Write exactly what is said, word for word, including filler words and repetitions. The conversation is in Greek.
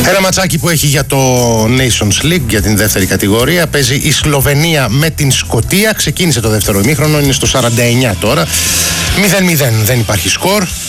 Ένα ματσάκι που έχει για το Nations League, για την δεύτερη κατηγορία. Παίζει η Σλοβενία με την Σκωτία. Ξεκίνησε το δεύτερο ημίχρονο, είναι στο σαράντα εννιά τώρα. μηδέν μηδέν, δεν υπάρχει σκορ.